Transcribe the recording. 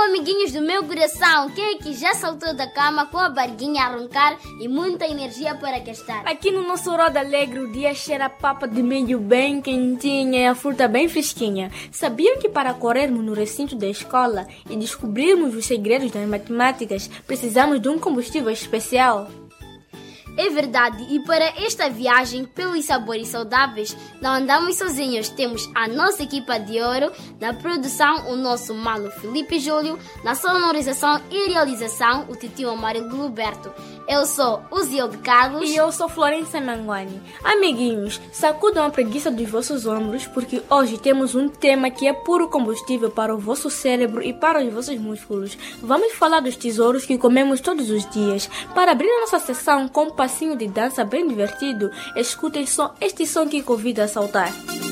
amiguinhos do meu coração, quem é que já saltou da cama com a barriguinha a roncar e muita energia para gastar? Aqui no nosso Roda Alegre o dia cheira a papa de milho bem quentinha e a fruta bem fresquinha. Sabiam que para corrermos no recinto da escola e descobrirmos os segredos das matemáticas, precisamos de um combustível especial? É verdade, e para esta viagem pelos sabores saudáveis, não andamos sozinhos. Temos a nossa equipa de ouro, na produção o nosso malo Felipe Júlio, na sonorização e realização o titio Amarelo Roberto. Eu sou o Zilde Carlos. E eu sou Florença Manguani. Amiguinhos, sacudam a preguiça dos vossos ombros, porque hoje temos um tema que é puro combustível para o vosso cérebro e para os vossos músculos. Vamos falar dos tesouros que comemos todos os dias. Para abrir a nossa sessão com passinho de dança bem divertido, escutem só este som que convida a saltar.